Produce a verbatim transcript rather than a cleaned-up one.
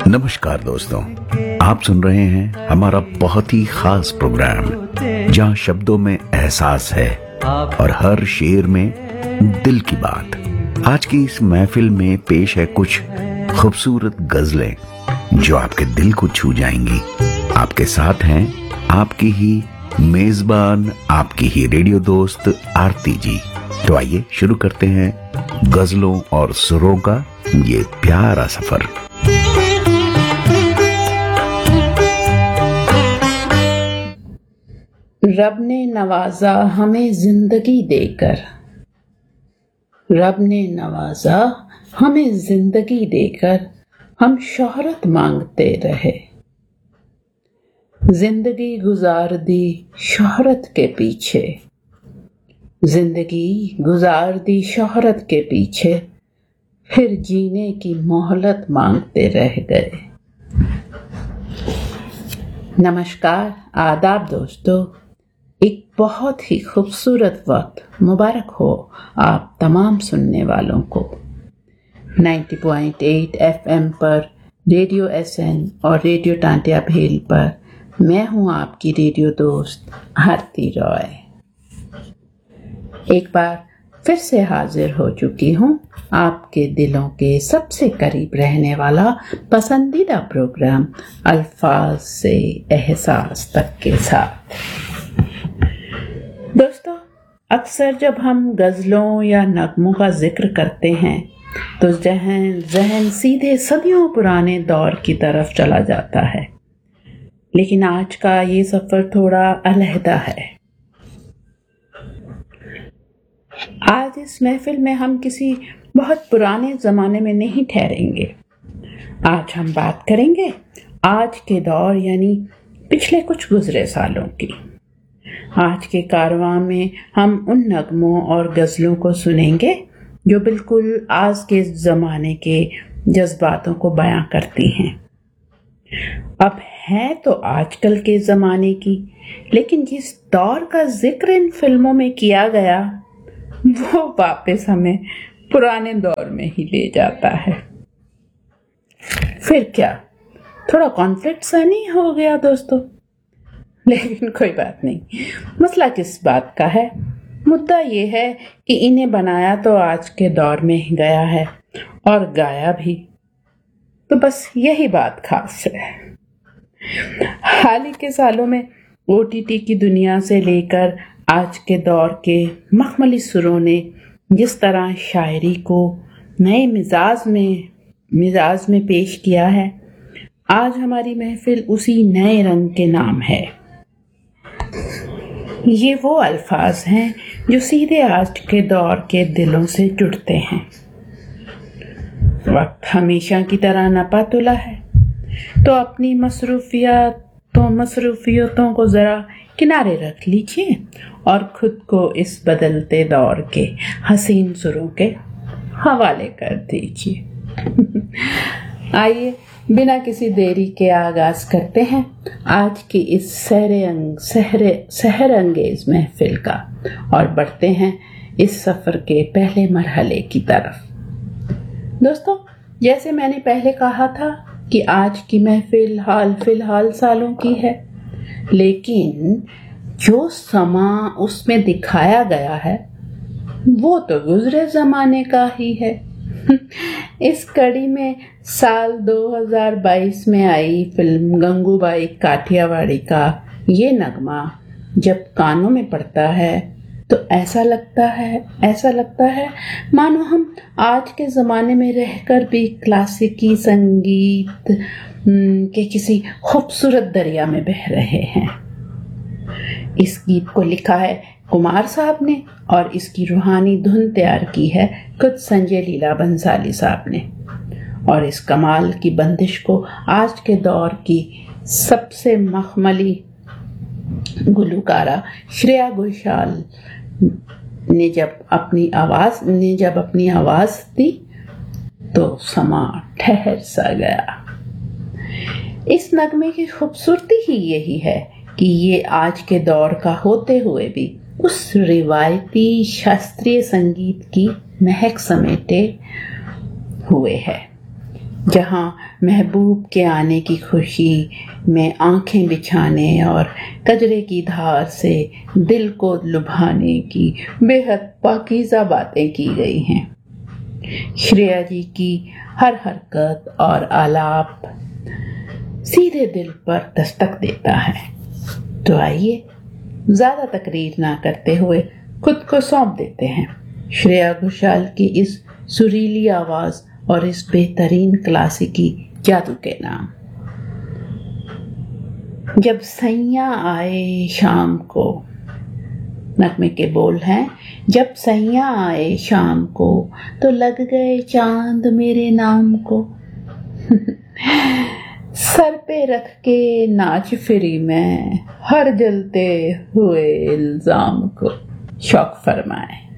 नमस्कार दोस्तों, आप सुन रहे हैं हमारा बहुत ही खास प्रोग्राम जहां शब्दों में एहसास है और हर शेर में दिल की बात। आज की इस महफिल में पेश है कुछ खूबसूरत गजलें जो आपके दिल को छू जाएंगी। आपके साथ हैं आपकी ही मेजबान, आपकी ही रेडियो दोस्त आरती जी। तो आइए शुरू करते हैं गजलों और सुरों का ये प्यारा सफर। रब ने नवाजा हमें जिंदगी देकर, रब ने नवाजा हमें जिंदगी देकर, हम शोहरत मांगते रहे। जिंदगी गुजार दी शोहरत के पीछे, जिंदगी गुजार दी शोहरत के पीछे, फिर जीने की मोहलत मांगते रह गए। नमस्कार, आदाब दोस्तों। एक बहुत ही खूबसूरत वक्त मुबारक हो आप तमाम सुनने वालों को। नब्बे पॉइंट आठ एफएम पर, रेडियो एसएन और रेडियो टांटिया भेल पर मैं हूं आपकी रेडियो दोस्त आरती रॉय। एक बार फिर से हाजिर हो चुकी हूं आपके दिलों के सबसे करीब रहने वाला पसंदीदा प्रोग्राम अल्फाज से एहसास तक के साथ। दोस्तों, अक्सर जब हम गजलों या नगमों का जिक्र करते हैं तो जहन जहन सीधे सदियों पुराने दौर की तरफ चला जाता है, लेकिन आज का ये सफर थोड़ा अलहदा है। आज इस महफिल में हम किसी बहुत पुराने जमाने में नहीं ठहरेंगे। आज हम बात करेंगे आज के दौर यानी पिछले कुछ गुजरे सालों की। आज के कारवां में हम उन नगमों और गजलों को सुनेंगे जो बिल्कुल आज के जमाने के जज्बातों को बयां करती हैं। अब है तो आजकल के जमाने की, लेकिन जिस दौर का जिक्र इन फिल्मों में किया गया वो वापस हमें पुराने दौर में ही ले जाता है। फिर क्या, थोड़ा कॉन्फ्लिक्ट सा नहीं हो गया दोस्तों? लेकिन कोई बात नहीं, मसला किस बात का है। मुद्दा ये है कि इन्हें बनाया तो आज के दौर में ही गया है और गाया भी, तो बस यही बात खास है। हाल ही के सालों में ओटीटी की दुनिया से लेकर आज के दौर के मखमली सुरों ने जिस तरह शायरी को नए मिजाज में मिजाज में पेश किया है, आज हमारी महफिल उसी नए रंग के नाम है। ये वो अल्फाज हैं जो सीधे आज के दौर के दिलों से जुड़ते हैं। वक्त हमेशा की तरह नपा तुला है, तो अपनी मसरूफियत तो मसरूफियतों को जरा किनारे रख लीजिए और खुद को इस बदलते दौर के हसीन सुरों के हवाले कर दीजिए। आइए बिना किसी देरी के आगाज करते हैं आज की इस सहरे अंग सहरे सहर अंगेज महफिल का और बढ़ते हैं इस सफर के पहले मरहले की तरफ। दोस्तों, जैसे मैंने पहले कहा था कि आज की महफिल हाल फिलहाल सालों की है, लेकिन जो समा उसमें दिखाया गया है वो तो गुजरे जमाने का ही है। इस कड़ी में साल दो हज़ार बाईस में आई फिल्म गंगूबाई काठियावाड़ी का ये नगमा जब कानों में पड़ता है तो ऐसा लगता है ऐसा लगता है मानो हम आज के जमाने में रहकर भी क्लासिकी संगीत के किसी खूबसूरत दरिया में बह रहे हैं। इस गीत को लिखा है कुमार साहब ने और इसकी रूहानी धुन तैयार की है खुद संजय लीला बंसाली साहब ने। और इस कमाल की बंदिश को आज के दौर की सबसे मखमली गुलकारा श्रेया घोषाल ने जब अपनी आवाज ने जब अपनी आवाज दी तो समा ठहर सा गया। इस नगमे की खूबसूरती ही यही है कि ये आज के दौर का होते हुए भी उस रिवायती शास्त्रीय संगीत की महक समेटे हुए है। जहाँ महबूब के आने की खुशी में आंखें बिछाने और कजरे की धार से दिल को लुभाने की बेहद पाकीज़ा बातें की गई हैं। श्रेया जी की हर हरकत और आलाप सीधे दिल पर दस्तक देता है। तो आइए ज्यादा तकरीर ना करते हुए खुद को सौंप देते हैं श्रेया घोषाल की इस सुरीली आवाज और इस बेहतरीन क्लासिकी जादू के नाम। जब सैया आए शाम को, नगमे के बोल हैं, जब सैया आए शाम को तो लग गए चांद मेरे नाम को। सर पे रख के नाच फिरी मैं हर जलते हुए इल्जाम को। शौक फरमाए।